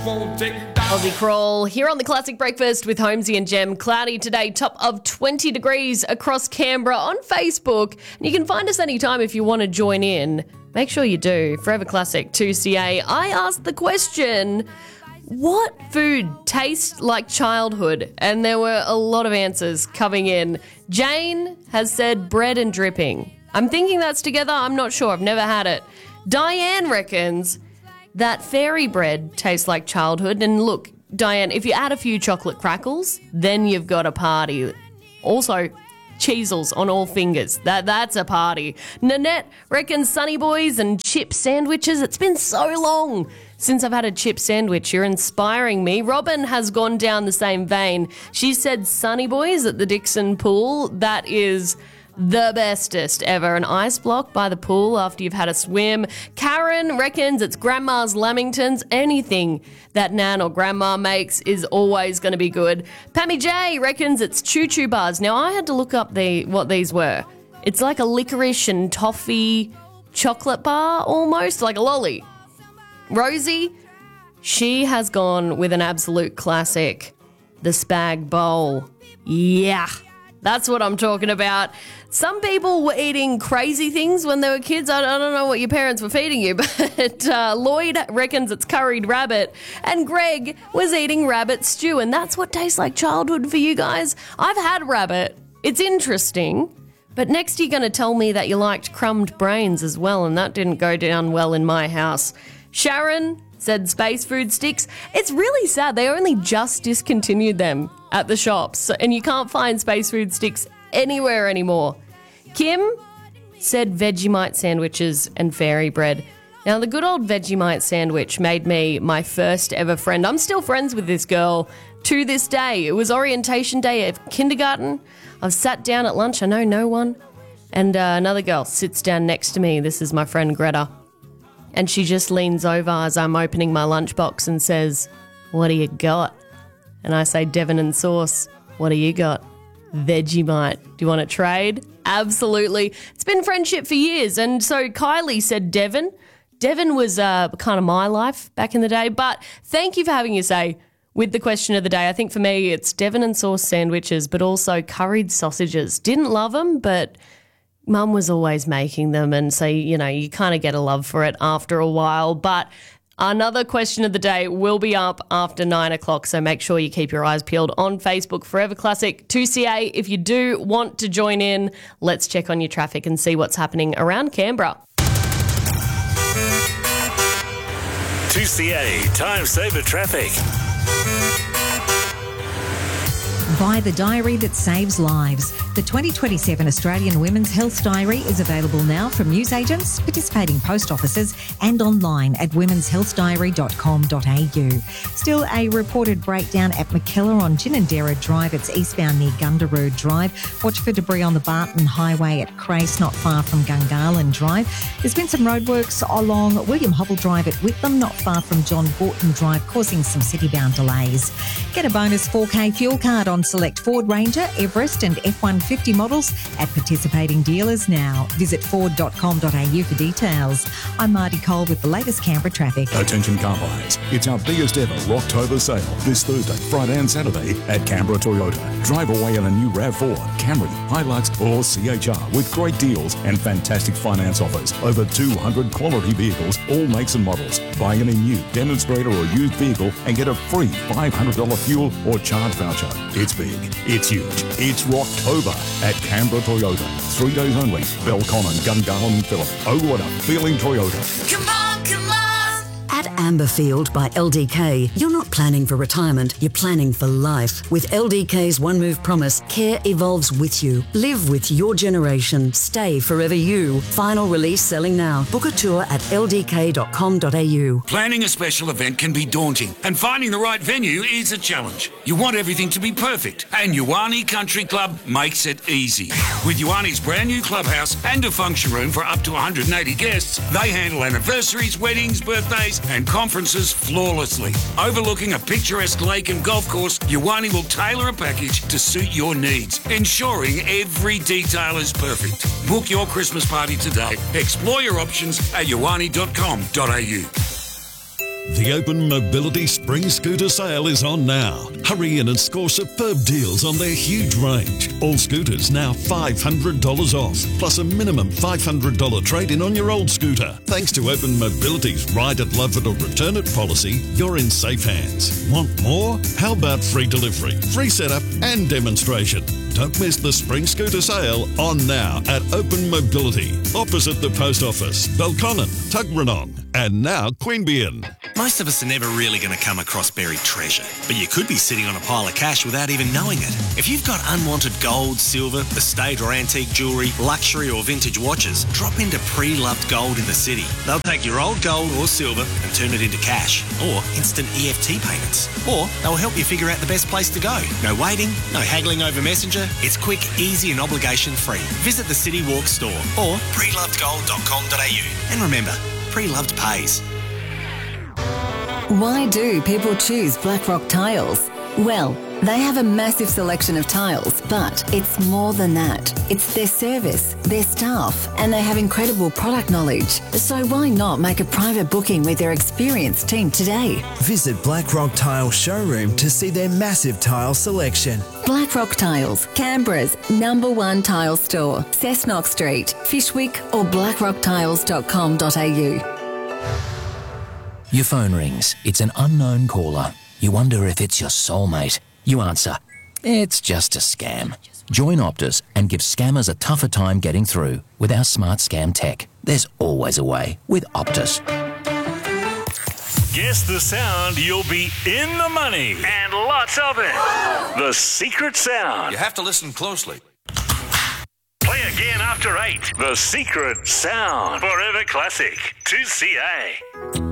Aussie Crawl here on the Classic Breakfast with Holmesy and Jem. Cloudy today, top of 20 degrees across Canberra on Facebook. And you can find us anytime if you want to join in. Make sure you do. Forever Classic 2CA. I asked the question, what food tastes like childhood? And there were a lot of answers coming in. Jane has said bread and dripping. I'm thinking that's together. I'm not sure. I've never had it. Diane reckons that fairy bread tastes like childhood. And look, Diane, if you add a few chocolate crackles, then you've got a party. Also, Cheezels on all fingers. That's a party. Nanette reckons Sunny Boys and chip sandwiches. It's been so long since I've had a chip sandwich. You're inspiring me. Robin has gone down the same vein. She said Sunny Boys at the Dixon Pool. That is the bestest ever. An ice block by the pool after you've had a swim. Karen reckons it's Grandma's Lamingtons. Anything that Nan or Grandma makes is always going to be good. Pammy J reckons it's Choo Choo Bars. Now, I had to look up what these were. It's like a licorice and toffee chocolate bar almost, like a lolly. Rosie, she has gone with an absolute classic, the Spag Bowl. Yeah. That's what I'm talking about. Some people were eating crazy things when they were kids. I don't know what your parents were feeding you, but Lloyd reckons it's curried rabbit. And Greg was eating rabbit stew, and that's what tastes like childhood for you guys. I've had rabbit. It's interesting. But next you're going to tell me that you liked crumbed brains as well, and that didn't go down well in my house. Sharon said space food sticks. It's really sad. They only just discontinued them at the shops, and you can't find space food sticks anywhere anymore. Kim said Vegemite sandwiches and fairy bread. Now, the good old Vegemite sandwich made me my first ever friend. I'm still friends with this girl to this day. It was orientation day of kindergarten. I've sat down at lunch. I know no one. And another girl sits down next to me. This is my friend Greta. And she just leans over as I'm opening my lunchbox and says, "What do you got?" And I say, "Devon and sauce." "What do you got?" "Vegemite." "Do you want to trade?" Absolutely. It's been friendship for years. And so Kylie said Devon. Devon was kind of my life back in the day. But thank you for having your say with the question of the day. I think for me it's Devon and sauce sandwiches, but also curried sausages. Didn't love them, but Mum was always making them, and so, you know, you kind of get a love for it after a while. But another question of the day will be up after 9 o'clock, so make sure you keep your eyes peeled on Facebook. Forever Classic 2CA. If you do want to join in, let's check on your traffic and see what's happening around Canberra. 2CA Time Saver Traffic. Buy the diary that saves lives. The 2027 Australian Women's Health Diary is available now from newsagents, participating post offices and online at womenshealthdiary.com.au. Still a reported breakdown at McKellar on Ginninderra Drive. It's eastbound near Gundaroo Drive. Watch for debris on the Barton Highway at Crace, not far from Gungahlin Drive. There's been some roadworks along William Hobble Drive at Whitlam, not far from John Gorton Drive, causing some city-bound delays. Get a bonus 4K fuel card on select Ford Ranger, Everest and F-150 models at participating dealers now. Visit ford.com.au for details. I'm Marty Cole with the latest Canberra traffic. Attention car buyers. It's our biggest ever Rocktober sale this Thursday, Friday and Saturday at Canberra Toyota. Drive away in a new RAV4, Camry, Hilux or CHR with great deals and fantastic finance offers. Over 200 quality vehicles, all makes and models. Buy any new demonstrator or used vehicle and get a free $500 fuel or charge voucher. It's big. It's huge. It's Rocktober at Canberra Toyota. 3 days only. Belconnen, Gungahlin and Phillip. Oh, what a feeling Toyota. Come on, come on. At Amberfield by LDK, you're not planning for retirement, you're planning for life. With LDK's One Move Promise, care evolves with you. Live with your generation. Stay forever you. Final release selling now. Book a tour at ldk.com.au. Planning a special event can be daunting, and finding the right venue is a challenge. You want everything to be perfect, and Ioane Country Club makes it easy. With Ioane's brand new clubhouse and a function room for up to 180 guests, they handle anniversaries, weddings, birthdays, and conferences flawlessly. Overlooking a picturesque lake and golf course, Ioane will tailor a package to suit your needs, ensuring every detail is perfect. Book your Christmas party today. Explore your options at ioane.com.au. The Open Mobility Spring Scooter Sale is on now. Hurry in and score superb deals on their huge range. All scooters now $500 off, plus a minimum $500 trade-in on your old scooter. Thanks to Open Mobility's Ride it, Love it or Return it policy, you're in safe hands. Want more? How about free delivery, free setup and demonstration? Don't miss the Spring Scooter Sale on now at Open Mobility, opposite the Post Office, Belconnen, Tuggeranong, and now Queanbeyan. Most of us are never really going to come across buried treasure, but you could be sitting on a pile of cash without even knowing it. If you've got unwanted gold, silver, estate or antique jewellery, luxury or vintage watches, drop into Pre-Loved Gold in the city. They'll take your old gold or silver and turn it into cash or instant EFT payments. Or they'll help you figure out the best place to go. No waiting, no haggling over Messenger. It's quick, easy and obligation-free. Visit the City Walk store or prelovedgold.com.au. And remember, Pre-Loved pays. Why do people choose Blackrock Tiles? Well, they have a massive selection of tiles, but it's more than that. It's their service, their staff, and they have incredible product knowledge. So why not make a private booking with their experienced team today? Visit Blackrock Tile Showroom to see their massive tile selection. Blackrock Tiles, Canberra's #1 tile store, Cessnock Street, Fishwick or blackrocktiles.com.au. Your phone rings. It's an unknown caller. You wonder if it's your soulmate. You answer. It's just a scam. Join Optus and give scammers a tougher time getting through with our smart scam tech. There's always a way with Optus. Guess the sound, you'll be in the money. And lots of it. The secret sound. You have to listen closely. Play again after 8. The secret sound. Forever Classic 2CA.